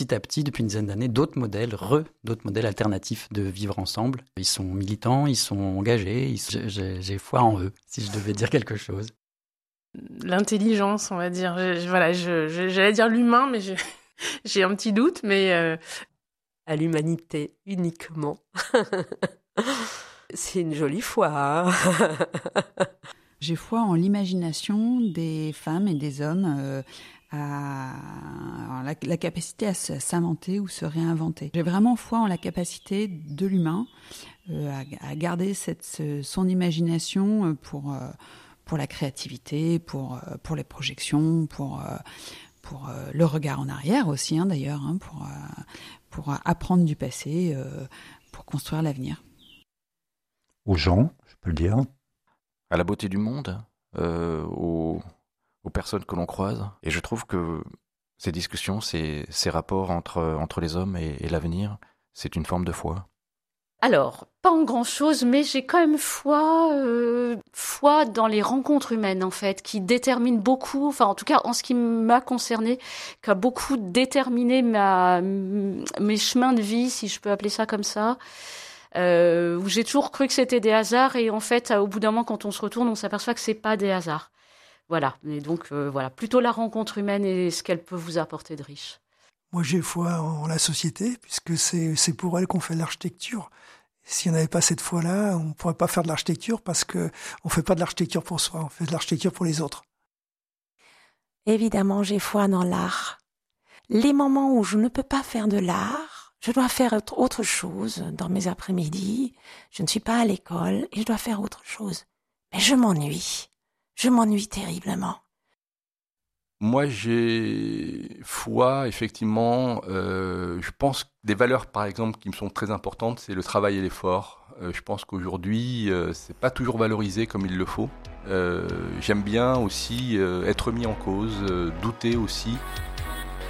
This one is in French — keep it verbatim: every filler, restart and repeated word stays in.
petit à petit, depuis une dizaine d'années, d'autres modèles, re, d'autres modèles alternatifs de vivre ensemble. Ils sont militants, ils sont engagés, ils sont... J'ai, j'ai foi en eux, si je devais dire quelque chose. L'intelligence, on va dire. Je, je, voilà, je, je, j'allais dire l'humain, mais je, j'ai un petit doute, mais... Euh... À l'humanité, uniquement. C'est une jolie foi, hein. J'ai foi en l'imagination des femmes et des hommes, euh, à la, la capacité à s'inventer ou se réinventer. J'ai vraiment foi en la capacité de l'humain euh, à, à garder cette, ce, son imagination pour, euh, pour la créativité, pour, euh, pour les projections, pour, euh, pour euh, le regard en arrière aussi, hein, d'ailleurs, hein, pour, euh, pour apprendre du passé, euh, pour construire l'avenir. Aux gens, je peux le dire. À la beauté du monde, euh, aux, aux personnes que l'on croise. Et je trouve que ces discussions, ces, ces rapports entre, entre les hommes et, et l'avenir, c'est une forme de foi. Alors, pas en grand-chose, mais j'ai quand même foi, euh, foi dans les rencontres humaines, en fait, qui déterminent beaucoup, enfin, en tout cas, en ce qui m'a concernée, qui a beaucoup déterminé ma, mes chemins de vie, si je peux appeler ça comme ça. Euh, où j'ai toujours cru que c'était des hasards et en fait au bout d'un moment quand on se retourne on s'aperçoit que c'est pas des hasards. Voilà, et donc euh, voilà, plutôt la rencontre humaine et ce qu'elle peut vous apporter de riche. Moi j'ai foi en la société puisque c'est, c'est pour elle qu'on fait de l'architecture. Si on n'avait pas cette foi-là, on ne pourrait pas faire de l'architecture parce qu'on ne fait pas de l'architecture pour soi, on fait de l'architecture pour les autres. Évidemment, j'ai foi dans l'art. Les moments où je ne peux pas faire de l'art, je dois faire autre chose dans mes après-midi. Je ne suis pas à l'école et je dois faire autre chose. Mais je m'ennuie. Je m'ennuie terriblement. Moi, j'ai foi, effectivement. Euh, je pense que des valeurs, par exemple, qui me sont très importantes, c'est le travail et l'effort. Euh, je pense qu'aujourd'hui, euh, c'est pas toujours valorisé comme il le faut. Euh, j'aime bien aussi euh, être mis en cause, euh, douter aussi.